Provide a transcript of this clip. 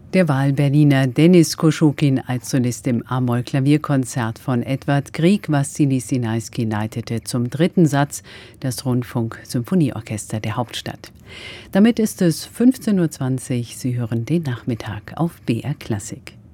Der Wahlberliner Denis Koschukin als Solist im A-Moll-Klavierkonzert von Edvard Grieg, Wassili Sinaisky leitete zum 3. Satz das Rundfunk-Symphonieorchester der Hauptstadt. Damit ist es 15:20 Uhr. Sie hören den Nachmittag auf BR Klassik.